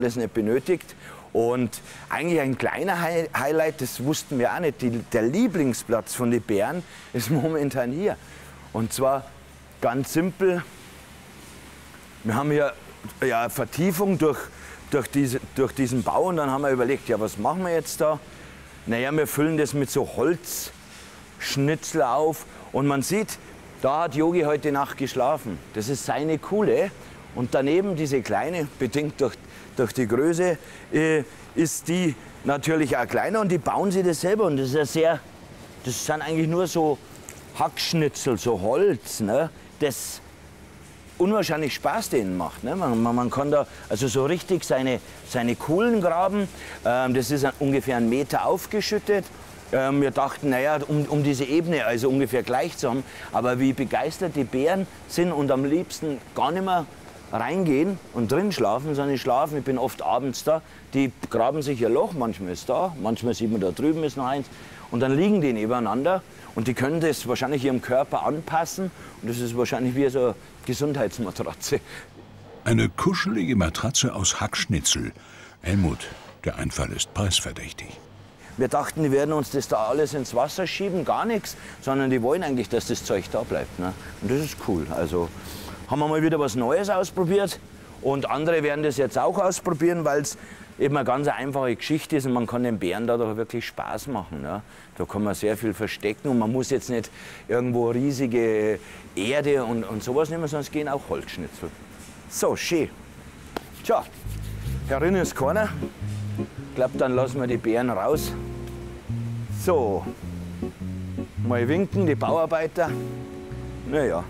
das nicht benötigt. Und eigentlich ein kleiner Highlight, das wussten wir auch nicht, der Lieblingsplatz von den Bären ist momentan hier. Und zwar ganz simpel, wir haben hier ja, Vertiefung durch diesen Bau und dann haben wir überlegt, ja, was machen wir jetzt da? Naja, wir füllen das mit so Holzschnitzel auf und man sieht, da hat Yogi heute Nacht geschlafen. Das ist seine Kuhle. Und daneben diese kleine, bedingt durch die Größe, ist die natürlich auch kleiner und die bauen sie das selber. Und das ist ja das sind eigentlich nur so Hackschnitzel, so Holz, ne, das unwahrscheinlich Spaß denen macht. Ne? Man kann da also so richtig seine Kuhlen graben. Das ist ungefähr 1 Meter aufgeschüttet. Wir dachten, naja, um diese Ebene also ungefähr gleich zu haben. Aber wie begeistert die Bären sind und am liebsten gar nicht mehr reingehen und drin schlafen, sondern schlafen. Ich bin oft abends da. Die graben sich ihr Loch, manchmal ist da, manchmal sieht man da drüben ist noch eins. Und dann liegen die nebeneinander und die können das wahrscheinlich ihrem Körper anpassen. Und das ist wahrscheinlich wie so eine Gesundheitsmatratze. Eine kuschelige Matratze aus Hackschnitzel. Helmut, der Einfall ist preisverdächtig. Wir dachten, die werden uns das da alles ins Wasser schieben, gar nichts, sondern die wollen eigentlich, dass das Zeug da bleibt. Ne? Und das ist cool. Also haben wir mal wieder was Neues ausprobiert und andere werden das jetzt auch ausprobieren, weil es eben eine ganz einfache Geschichte ist und man kann den Bären da doch wirklich Spaß machen. Ne? Da kann man sehr viel verstecken und man muss jetzt nicht irgendwo riesige Erde und sowas nehmen, sondern es gehen auch Holzschnitzel. So, schön. Tja, herinnen ist keiner. Ich glaube, dann lassen wir die Bären raus. So, mal winken, die Bauarbeiter. Naja.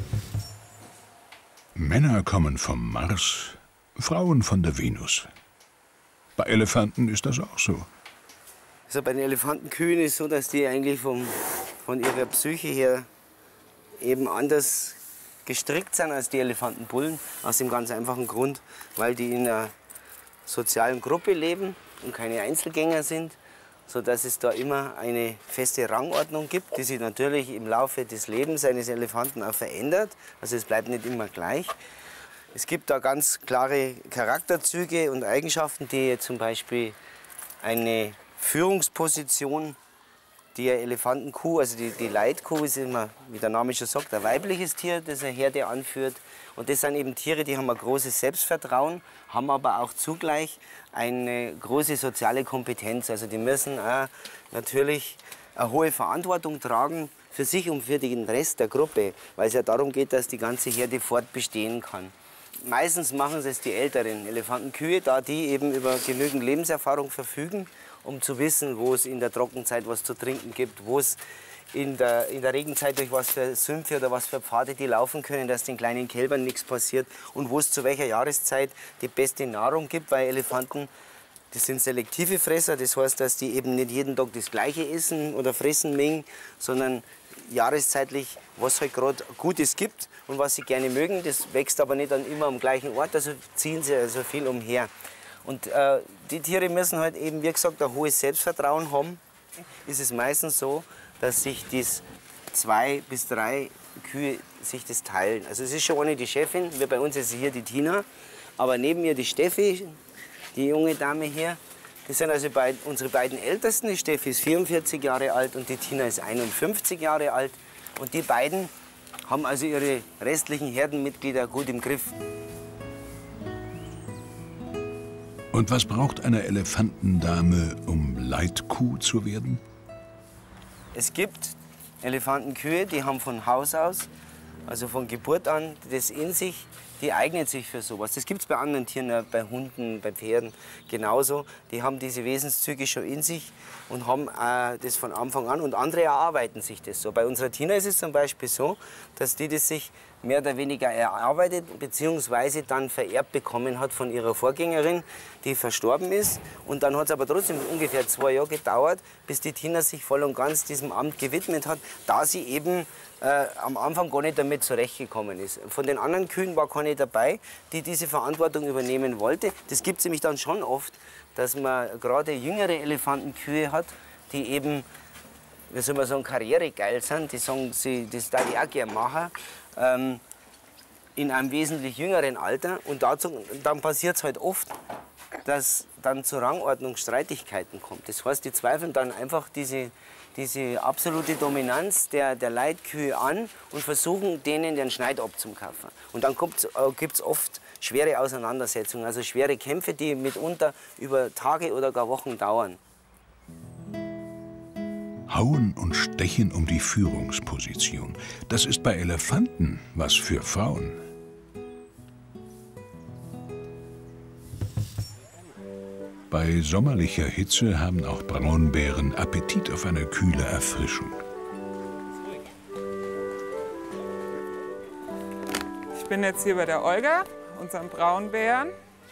Männer kommen vom Mars, Frauen von der Venus. Bei Elefanten ist das auch so. Also bei den Elefantenkühen ist es so, dass die eigentlich von ihrer Psyche her eben anders gestrickt sind als die Elefantenbullen. Aus dem ganz einfachen Grund, weil die in einer sozialen Gruppe leben und keine Einzelgänger sind, sodass es da immer eine feste Rangordnung gibt, die sich natürlich im Laufe des Lebens eines Elefanten auch verändert. Also es bleibt nicht immer gleich. Es gibt da ganz klare Charakterzüge und Eigenschaften, die zum Beispiel eine Führungsposition, die eine Elefantenkuh, also die Leitkuh ist immer, wie der Name schon sagt, ein weibliches Tier, das eine Herde anführt. Und das sind eben Tiere, die haben ein großes Selbstvertrauen, haben aber auch zugleich eine große soziale Kompetenz. Also die müssen auch natürlich eine hohe Verantwortung tragen für sich und für den Rest der Gruppe, weil es ja darum geht, dass die ganze Herde fortbestehen kann. Meistens machen es die älteren Elefantenkühe, da die eben über genügend Lebenserfahrung verfügen, um zu wissen, wo es in der Trockenzeit was zu trinken gibt, wo es in der Regenzeit durch was für Sümpfe oder was für Pfade die laufen können, dass den kleinen Kälbern nichts passiert und wo es zu welcher Jahreszeit die beste Nahrung gibt, weil Elefanten, das sind selektive Fresser, das heißt, dass die eben nicht jeden Tag das Gleiche essen oder fressen mengen, sondern jahreszeitlich, was halt gerade Gutes gibt und was sie gerne mögen, das wächst aber nicht dann immer am gleichen Ort, also ziehen sie also viel umher. Und die Tiere müssen halt eben, wie gesagt, ein hohes Selbstvertrauen haben. Ist es meistens so, dass sich das 2 bis 3 Kühe sich das teilen. Also es ist schon eine die Chefin, wie bei uns ist hier die Tina, aber neben ihr die Steffi, die junge Dame hier. Das sind also unsere beiden Ältesten. Die Steffi ist 44 Jahre alt und die Tina ist 51 Jahre alt. Und die beiden haben also ihre restlichen Herdenmitglieder gut im Griff. Und was braucht eine Elefantendame, um Leitkuh zu werden? Es gibt Elefantenkühe, die haben von Haus aus, also von Geburt an, das in sich, die eignen sich für sowas. Das gibt es bei anderen Tieren, bei Hunden, bei Pferden genauso. Die haben diese Wesenszüge schon in sich und haben das von Anfang an und andere erarbeiten sich das so. Bei unserer Tina ist es zum Beispiel so, dass die das sich mehr oder weniger erarbeitet bzw. dann vererbt bekommen hat von ihrer Vorgängerin, die verstorben ist. Und dann hat es aber trotzdem ungefähr 2 Jahre gedauert, bis die Tina sich voll und ganz diesem Amt gewidmet hat, da sie eben am Anfang gar nicht damit zurechtgekommen ist. Von den anderen Kühen war keine dabei, die diese Verantwortung übernehmen wollte. Das gibt es nämlich dann schon oft, dass man gerade jüngere Elefantenkühe hat, die eben, wie soll man sagen, karrieregeil sind. Die sagen, das darf ich auch gerne machen. In einem wesentlich jüngeren Alter. Und dann passiert es halt oft, dass dann zu Rangordnungsstreitigkeiten kommt. Das heißt, die zweifeln dann einfach diese absolute Dominanz der Leitkühe an und versuchen, denen den Schneid abzukaufen. Und dann gibt es oft schwere Auseinandersetzungen, also schwere Kämpfe, die mitunter über Tage oder gar Wochen dauern. Hauen und Stechen um die Führungsposition. Das ist bei Elefanten was für Frauen. Bei sommerlicher Hitze haben auch Braunbären Appetit auf eine kühle Erfrischung. Ich bin jetzt hier bei der Olga, unserem Braunbären.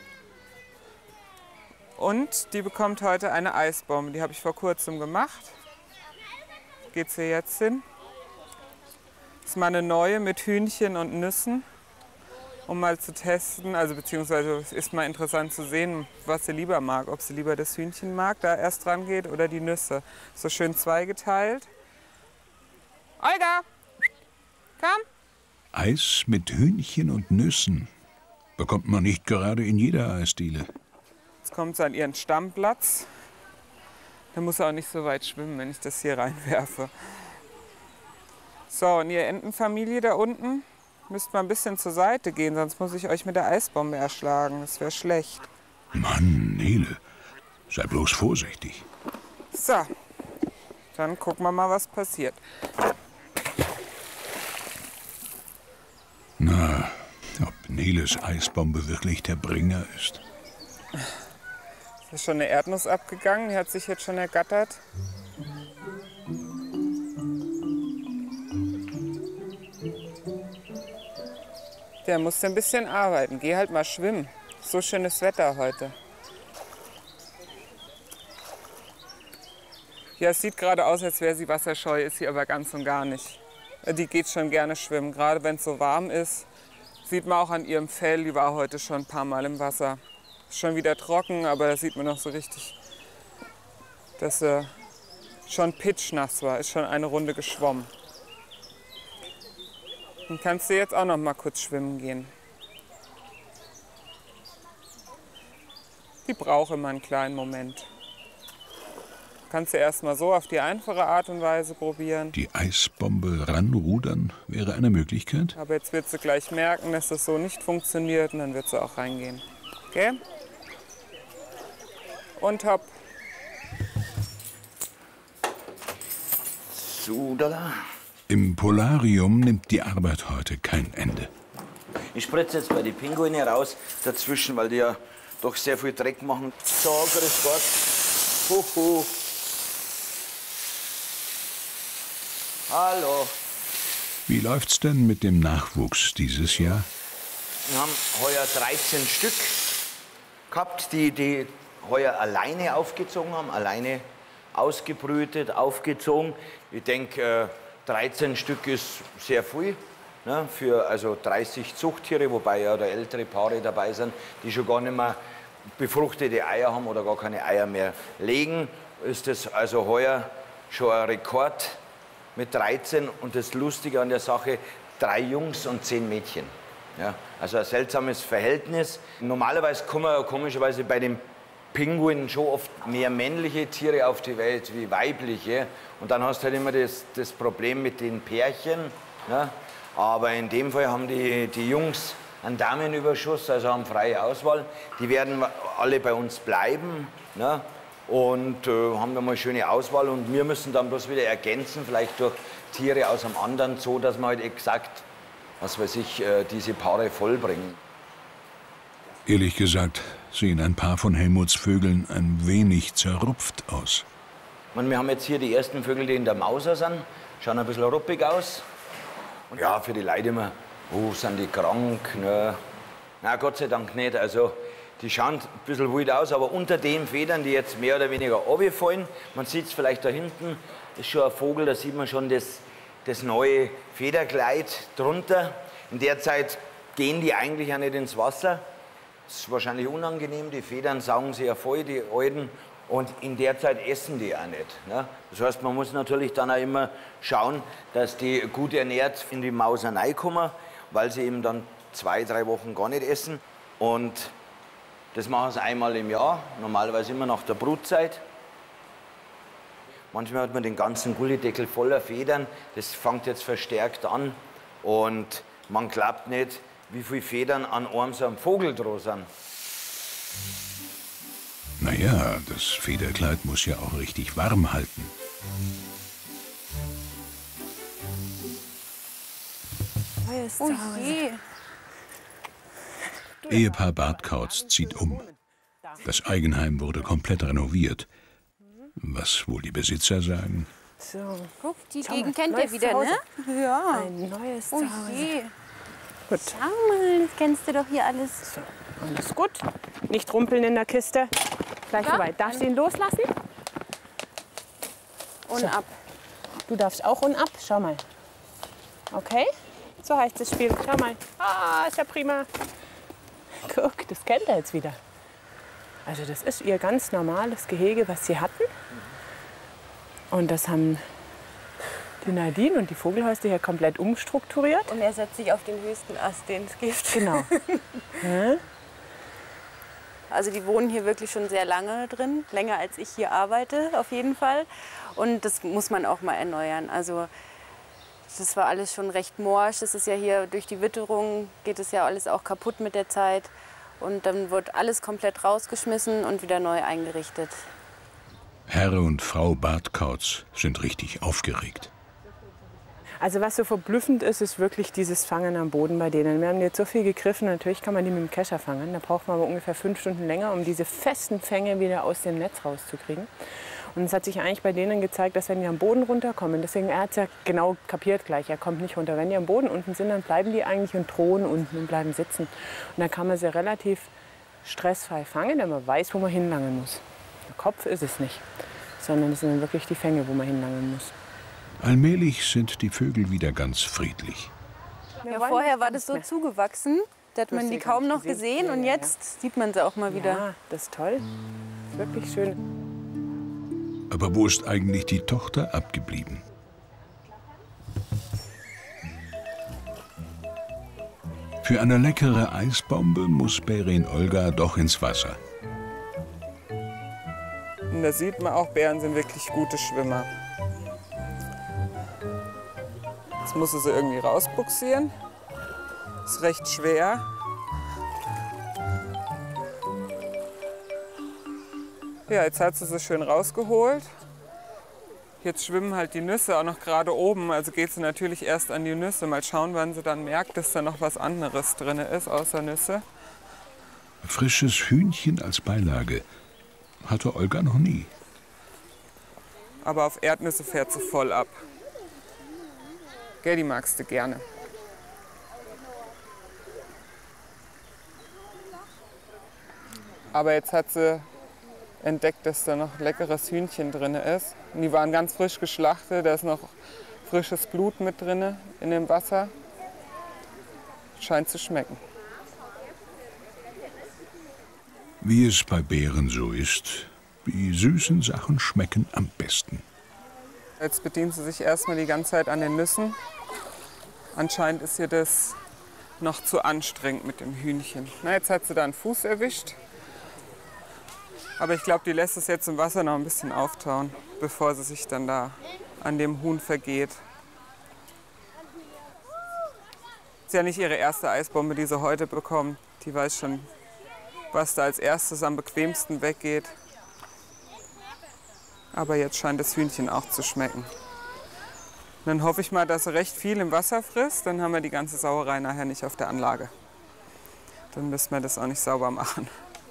Und die bekommt heute eine Eisbombe. Die habe ich vor kurzem gemacht. Geht sie jetzt hin. Das ist mal eine neue mit Hühnchen und Nüssen, um mal zu testen. Also beziehungsweise ist mal interessant zu sehen, was sie lieber mag. Ob sie lieber das Hühnchen mag, da erst dran geht, oder die Nüsse. So schön zweigeteilt. Olga, komm! Eis mit Hühnchen und Nüssen bekommt man nicht gerade in jeder Eisdiele. Jetzt kommt sie an ihren Stammplatz. Da muss er auch nicht so weit schwimmen, wenn ich das hier reinwerfe. So, und ihr Entenfamilie da unten müsst mal ein bisschen zur Seite gehen, sonst muss ich euch mit der Eisbombe erschlagen. Das wäre schlecht. Mann, Nele, sei bloß vorsichtig. So, dann gucken wir mal, was passiert. Na, ob Neles Eisbombe wirklich der Bringer ist. Ist schon eine Erdnuss abgegangen, die hat sich jetzt schon ergattert. Der musste ein bisschen arbeiten. Geh halt mal schwimmen. So schönes Wetter heute. Ja, es sieht gerade aus, als wäre sie wasserscheu, ist sie aber ganz und gar nicht. Die geht schon gerne schwimmen, gerade wenn es so warm ist. Sieht man auch an ihrem Fell, die war heute schon ein paar Mal im Wasser. Ist schon wieder trocken, aber da sieht man noch so richtig, dass sie schon pitschnass war, ist schon eine Runde geschwommen. Dann kannst du jetzt auch noch mal kurz schwimmen gehen. Die braucht immer einen kleinen Moment. Kannst du erst mal so auf die einfache Art und Weise probieren. Die Eisbombe ranrudern wäre eine Möglichkeit. Aber jetzt wird sie gleich merken, dass das so nicht funktioniert und dann wird sie auch reingehen. Okay? Und hopp. So, da. Im Polarium nimmt die Arbeit heute kein Ende. Ich spritze jetzt bei den Pinguine raus dazwischen, weil die ja doch sehr viel Dreck machen. So, grüß Gott. Huhu. Hallo. Wie läuft's denn mit dem Nachwuchs dieses Jahr? Wir haben heuer 13 Stück gehabt, die heuer alleine aufgezogen haben, alleine ausgebrütet, aufgezogen. Ich denke, 13 Stück ist sehr viel, ne, für also 30 Zuchttiere, wobei ja da ältere Paare dabei sind, die schon gar nicht mehr befruchtete Eier haben oder gar keine Eier mehr legen. Ist das also heuer schon ein Rekord mit 13 und das Lustige an der Sache, 3 Jungs und 10 Mädchen. Ja, also ein seltsames Verhältnis. Normalerweise kommen ja komischerweise bei den Pinguinen schon oft mehr männliche Tiere auf die Welt wie weibliche. Und dann hast du halt immer das Problem mit den Pärchen. Ne? Aber in dem Fall haben die Jungs einen Damenüberschuss, also haben freie Auswahl. Die werden alle bei uns bleiben. Ne? Und haben da mal eine schöne Auswahl. Und wir müssen dann bloß wieder ergänzen, vielleicht durch Tiere aus einem anderen Zoo, dass wir halt exakt, was weiß ich, diese Paare vollbringen. Ehrlich gesagt sehen ein paar von Helmuts Vögeln ein wenig zerrupft aus. Wir haben jetzt hier die ersten Vögel, die in der Mauser sind. Schauen ein bisschen ruppig aus. Und ja, für die Leute immer, oh, sind die krank? Ne? Na, Gott sei Dank nicht. Also, die schauen ein bisschen wild aus, aber unter den Federn, die jetzt mehr oder weniger runterfallen, man sieht es vielleicht da hinten, ist schon ein Vogel, da sieht man schon das neue Federkleid drunter. In der Zeit gehen die eigentlich auch nicht ins Wasser. Das ist wahrscheinlich unangenehm, die Federn saugen sie ja voll, die alten. Und in der Zeit essen die auch nicht. Ne? Das heißt, man muss natürlich dann auch immer schauen, dass die gut ernährt in die Mauser reinkommen, weil sie eben dann 2, 3 Wochen gar nicht essen. Und Das machen sie einmal im Jahr, normalerweise immer nach der Brutzeit. Manchmal hat man den ganzen Gullideckel voller Federn. Das fängt jetzt verstärkt an. Und man glaubt nicht, wie viele Federn an einem so einem Vogel dran sind. Naja, das Federkleid muss ja auch richtig warm halten. Oh je. Ehepaar Bartkauz zieht um. Das Eigenheim wurde komplett renoviert. Was wohl die Besitzer sagen? So. Guck, die Gegend kennt ihr wieder, ne? Ja. Ein neues Oh Zuhause. je. Gut. Schau mal, das kennst du doch hier alles. So, alles gut. Nicht rumpeln in der Kiste. Gleich vorbei. Darfst du ihn loslassen? Und ab. Du darfst auch und ab. Schau mal. Okay? So heißt das Spiel. Schau mal. Ah, ist ja prima. Guck, das kennt er jetzt wieder. Also das ist ihr ganz normales Gehege, was sie hatten. Und das haben die Nadine und die Vogelhäuser hier komplett umstrukturiert. Und er setzt sich auf den höchsten Ast, den es gibt. Genau. Also die wohnen hier wirklich schon sehr lange drin. Länger als ich hier arbeite, auf jeden Fall. Und das muss man auch mal erneuern. Also das war alles schon recht morsch. Das ist ja hier durch die Witterung, geht es ja alles auch kaputt mit der Zeit. Und dann wird alles komplett rausgeschmissen und wieder neu eingerichtet. Herr und Frau Bartkauz sind richtig aufgeregt. Also was so verblüffend ist, ist wirklich dieses Fangen am Boden bei denen. Wir haben jetzt so viel gegriffen, natürlich kann man die mit dem Kescher fangen. Da braucht man aber ungefähr 5 Stunden länger, um diese festen Fänge wieder aus dem Netz rauszukriegen. Und es hat sich eigentlich bei denen gezeigt, dass wenn die am Boden runterkommen, deswegen er hat es ja genau kapiert gleich, er kommt nicht runter. Wenn die am Boden unten sind, dann bleiben die eigentlich und drohen unten und bleiben sitzen. Und dann kann man sie relativ stressfrei fangen, wenn man weiß, wo man hinlangen muss. Der Kopf ist es nicht, sondern es sind dann wirklich die Fänge, wo man hinlangen muss. Allmählich sind die Vögel wieder ganz friedlich. Ja, vorher war das so zugewachsen, da hat man die kaum noch gesehen und jetzt sieht man sie auch mal wieder. Ja, das ist toll. Wirklich schön. Aber wo ist eigentlich die Tochter abgeblieben? Für eine leckere Eisbombe muss Bärin Olga doch ins Wasser. Und da sieht man auch, Bären sind wirklich gute Schwimmer. Jetzt muss sie irgendwie rausbuxieren. Ist recht schwer. Ja, jetzt hat sie sie schön rausgeholt. Jetzt schwimmen halt die Nüsse auch noch gerade oben. Also geht sie natürlich erst an die Nüsse. Mal schauen, wann sie dann merkt, dass da noch was anderes drin ist, außer Nüsse. Frisches Hühnchen als Beilage hatte Olga noch nie. Aber auf Erdnüsse fährt sie voll ab. Gell, die magst du gerne. Aber jetzt hat sie entdeckt, dass da noch leckeres Hühnchen drin ist. Und die waren ganz frisch geschlachtet, da ist noch frisches Blut mit drin in dem Wasser. Scheint zu schmecken. Wie es bei Bären so ist, die süßen Sachen schmecken am besten. Jetzt bedient sie sich erstmal die ganze Zeit an den Nüssen. Anscheinend ist ihr das noch zu anstrengend mit dem Hühnchen. Na, jetzt hat sie da einen Fuß erwischt. Aber ich glaube, die lässt es jetzt im Wasser noch ein bisschen auftauen, bevor sie sich dann da an dem Huhn vergeht. Ist ja nicht ihre erste Eisbombe, die sie heute bekommt. Die weiß schon, was da als erstes am bequemsten weggeht. Aber jetzt scheint das Hühnchen auch zu schmecken. Dann hoffe ich mal, dass sie recht viel im Wasser frisst. Dann haben wir die ganze Sauerei nachher nicht auf der Anlage. Dann müssen wir das auch nicht sauber machen.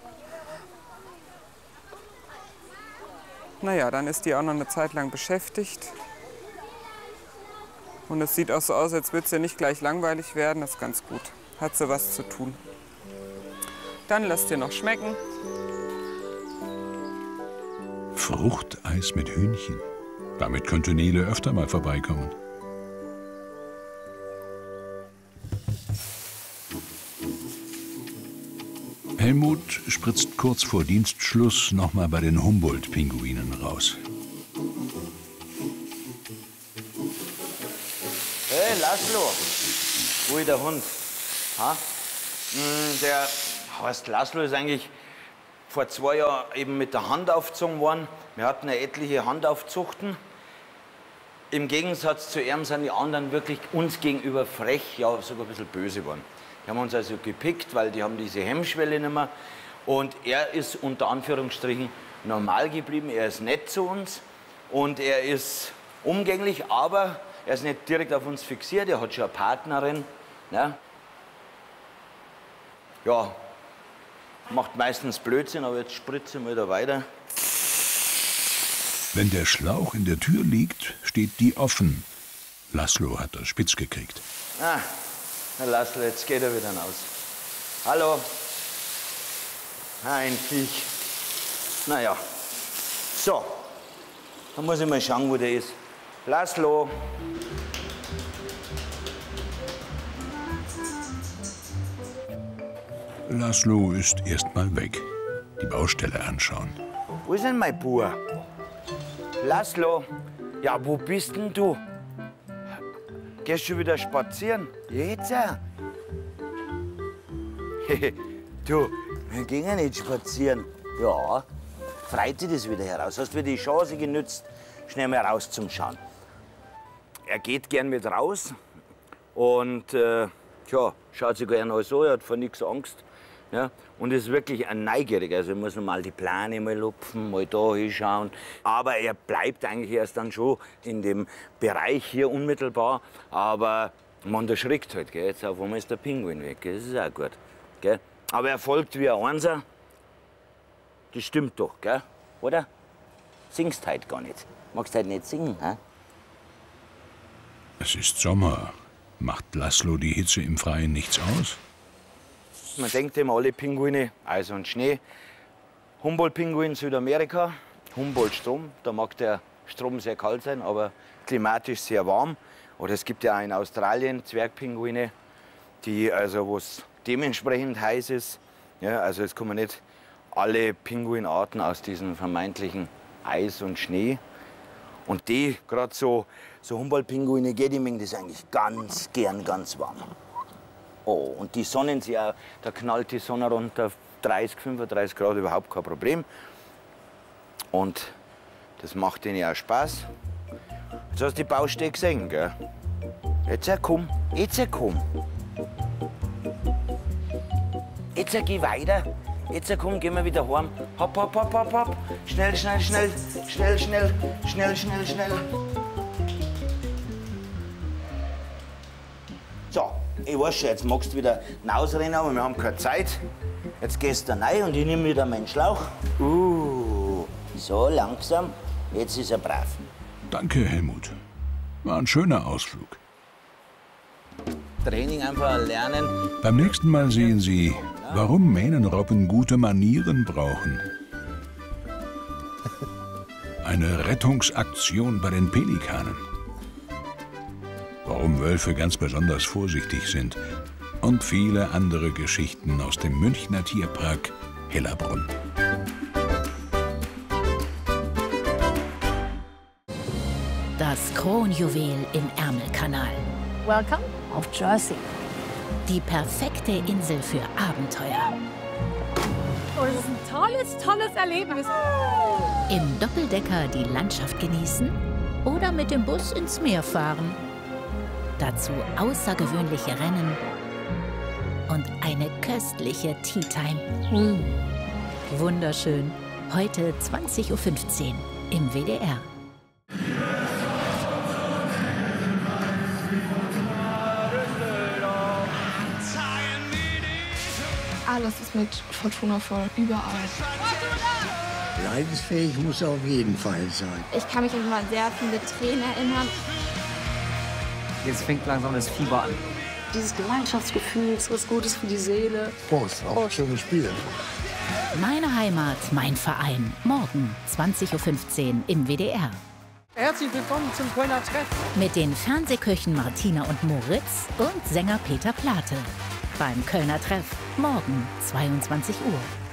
Naja, dann ist die auch noch eine Zeit lang beschäftigt. Und es sieht auch so aus, als würde es ja nicht gleich langweilig werden. Das ist ganz gut. Hat sie was zu tun. Dann lasst ihr noch schmecken. Fruchteis mit Hühnchen. Damit könnte Nele öfter mal vorbeikommen. Helmut spritzt kurz vor Dienstschluss noch mal bei den Humboldt-Pinguinen raus. Hey, Laszlo. Wo ist der Hund? Ha? Der heißt Laszlo, ist eigentlich vor 2 Jahren eben mit der Hand aufgezogen worden. Wir hatten ja etliche Handaufzuchten. Im Gegensatz zu ihm sind die anderen wirklich uns gegenüber frech, ja sogar ein bisschen böse geworden. Die haben uns also gepickt, weil die haben diese Hemmschwelle nicht mehr. Und er ist unter Anführungsstrichen normal geblieben, er ist nett zu uns und er ist umgänglich, aber er ist nicht direkt auf uns fixiert, er hat schon eine Partnerin. Ne? Ja, macht meistens Blödsinn, aber jetzt spritze ich mal da weiter. Wenn der Schlauch in der Tür liegt, steht die offen. Laszlo hat das spitz gekriegt. Ah, Herr Laszlo, jetzt geht er wieder raus. Hallo. Ein Viech. Naja. So. Dann muss ich mal schauen, wo der ist. Laszlo. Laszlo ist erst mal weg. Die Baustelle anschauen. Wo ist denn mein Bub? Laszlo. Ja, wo bist denn du? Gehst schon wieder spazieren? Jetzt? Du, wir gehen ja nicht spazieren. Ja, freut dich das wieder heraus. Hast du wieder die Chance genützt, schnell mal raus zum Schauen. Er geht gern mit raus und tja, schaut sich gerne alles an, er hat vor nichts Angst. Ja, und ist wirklich ein Neugieriger. Also er muss mal die Plane mal lupfen, mal da hinschauen. Aber er bleibt eigentlich erst dann schon in dem Bereich hier unmittelbar. Aber man erschrickt halt. Gell? Jetzt auf einmal ist der Pinguin weg. Gell? Das ist auch gut. Gell? Aber er folgt wie ein Einser. Das stimmt doch, gell? Oder? Singst halt gar nicht. Magst halt nicht singen, hä? Es ist Sommer. Macht Laszlo die Hitze im Freien nichts aus? Man denkt immer, alle Pinguine, Eis und Schnee. Humboldt-Pinguin Südamerika, Humboldt-Strom. Da mag der Strom sehr kalt sein, aber klimatisch sehr warm. Oder es gibt ja auch in Australien Zwergpinguine, die also, wo es dementsprechend heiß ist. Ja, also es kommen nicht alle Pinguinarten aus diesem vermeintlichen Eis und Schnee. Und die, gerade so Humboldt-Pinguine, die mögen das eigentlich ganz gern ganz warm. Oh, und die sonnen sich auch, da knallt die Sonne runter, 30, 35 Grad, überhaupt kein Problem. Und das macht ihnen auch Spaß. Jetzt hast du die Baustelle gesehen, gell? Jetzt komm, jetzt komm. Jetzt geh weiter. Jetzt komm, gehen wir wieder heim. Hopp, hopp, hopp, hopp, hopp. Schnell, schnell, schnell, schnell, schnell, schnell, schnell, schnell. So. Ich weiß schon, jetzt magst du wieder rausrennen, aber wir haben keine Zeit. Jetzt gehst du rein und ich nehme wieder meinen Schlauch. So langsam, jetzt ist er brav. Danke, Helmut. War ein schöner Ausflug. Training einfach lernen. Beim nächsten Mal sehen Sie, warum Mähnenrobben gute Manieren brauchen. Eine Rettungsaktion bei den Pelikanen. Warum Wölfe ganz besonders vorsichtig sind und viele andere Geschichten aus dem Münchner Tierpark Hellerbrunn. Das Kronjuwel im Ärmelkanal. Welcome auf Jersey. Die perfekte Insel für Abenteuer. Oh, das ist ein tolles Erlebnis. Im Doppeldecker die Landschaft genießen oder mit dem Bus ins Meer fahren. Dazu außergewöhnliche Rennen und eine köstliche Tea Time. Wunderschön. Heute 20:15 Uhr im WDR. Alles ist mit Fortuna voll, überall. Leidensfähig muss er auf jeden Fall sein. Ich kann mich an mal sehr viele Tränen erinnern. Jetzt fängt langsam das Fieber an. Dieses Gemeinschaftsgefühl ist was Gutes für die Seele. Prost, auch schönes Spiel. Meine Heimat, mein Verein. Morgen 20:15 Uhr im WDR. Herzlich willkommen zum Kölner Treff. Mit den Fernsehköchen Martina und Moritz und Sänger Peter Plate. Beim Kölner Treff. Morgen 22 Uhr.